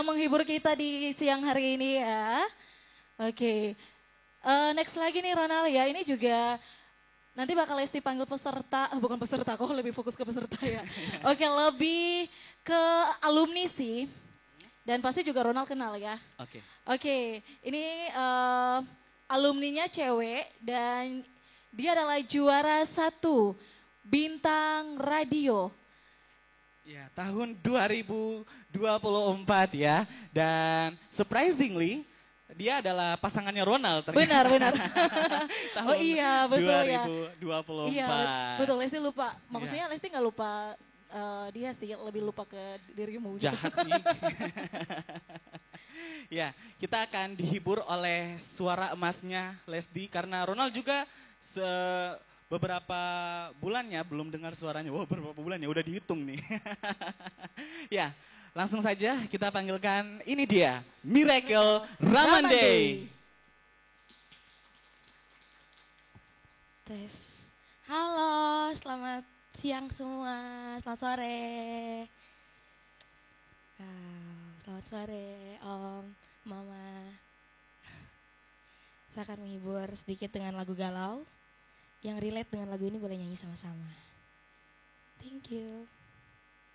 menghibur kita di siang hari ini ya. Oke. Next lagi nih Ronald ya, ini juga nanti bakal Lesti panggil peserta, bukan peserta, kok lebih fokus ke peserta ya. Oke, lebih ke alumni sih. Dan pasti juga Ronald kenal ya. Oke, ini alumninya cewek dan dia adalah juara 1 Bintang Radio. Ya, tahun 2024 ya. Dan surprisingly, dia adalah pasangannya Ronald ternyata. Benar. Tahun Oh iya, betul 2024. ya. Iya, betul. Lesti lupa. Iya. Maksudnya Lesti nggak lupa dia sih, lebih lupa ke dirimu. Jahat sih. Ya, kita akan dihibur oleh suara emasnya Lesti karena Ronald juga beberapa bulannya belum dengar suaranya. Wow, beberapa bulannya udah dihitung nih. Ya, langsung saja kita panggilkan ini dia, Miracle Ramandey. Tes. Halo, selamat siang semua. Selamat sore. Selamat sore, Om, Mama. Saya akan menghibur sedikit dengan lagu galau. Yang relate dengan lagu ini boleh nyanyi sama-sama. Thank you.